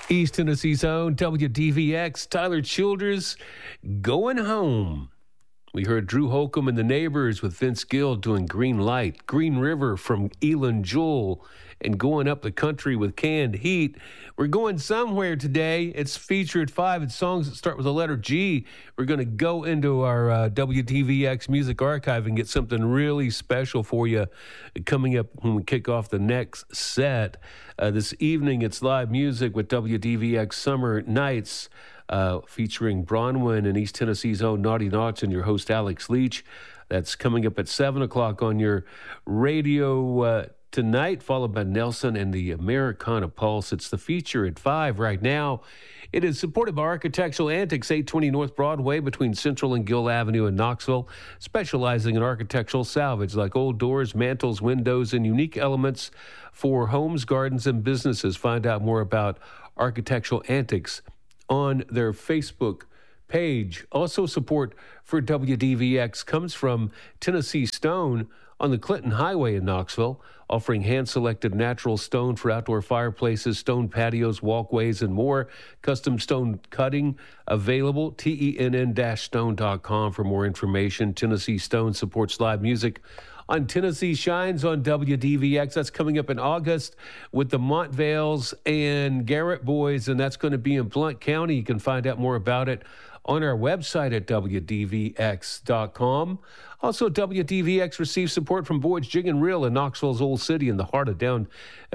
East Tennessee's own WDVX, Tyler Childers, Going Home. We heard Drew Holcomb and the Neighbors with Vince Gill doing Green Light, Green River from Elin Jewell, and Going Up the Country with Canned Heat. We're going somewhere today. It's featured 5. It's songs that start with the letter G. We're going to go into our WDVX Music Archive and get something really special for you coming up when we kick off the next set. This evening, it's live music with WDVX Summer Nights, featuring Bronwyn and East Tennessee's own Naughty Knots and your host, Alex Leach. That's coming up at 7 o'clock on your radio tonight, followed by Nelson and the Americana Pulse. It's the feature at 5 right now. It is supported by Architectural Antics, 820 North Broadway between Central and Gill Avenue in Knoxville, specializing in architectural salvage like old doors, mantles, windows, and unique elements for homes, gardens, and businesses. Find out more about Architectural Antics on their Facebook page. Also, support for WDVX comes from Tennessee Stone on the Clinton Highway in Knoxville, offering hand-selected natural stone for outdoor fireplaces, stone patios, walkways, and more. Custom stone cutting available, tenn-stone.com for more information. Tennessee Stone supports live music on Tennessee Shines on WDVX. That's coming up in August with the Montvales and Garrett Boys, and that's going to be in Blount County. You can find out more about it on our website at WDVX.com. Also, WDVX receives support from Boyd's Jig and Reel in Knoxville's Old City in the heart of the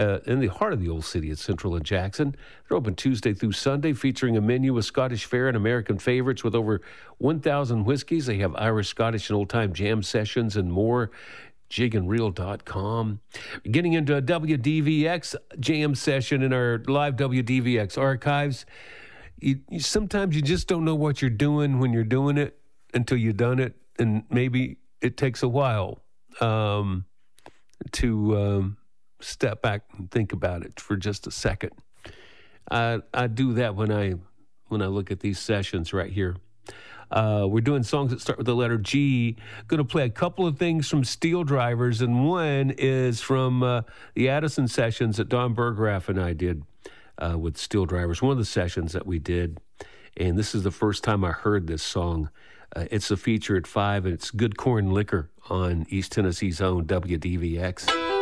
Old City at Central and Jackson. They're open Tuesday through Sunday, featuring a menu of Scottish fare and American favorites with over 1,000 whiskeys. They have Irish, Scottish, and old-time jam sessions and more. jigandreel.com. Getting into a WDVX jam session in our live WDVX archives. Sometimes you just don't know what you're doing when you're doing it until you've done it, and maybe it takes a while to step back and think about it for just a second. I do that when I look at these sessions right here. We're doing songs that start with the letter G. Going to play a couple of things from Steel Drivers, and one is from the Addison sessions that Don Berggraf and I did with Steel Drivers, one of the sessions that we did. And this is the first time I heard this song. It's a feature at 5, and it's Good Corn Liquor on East Tennessee's own WDVX.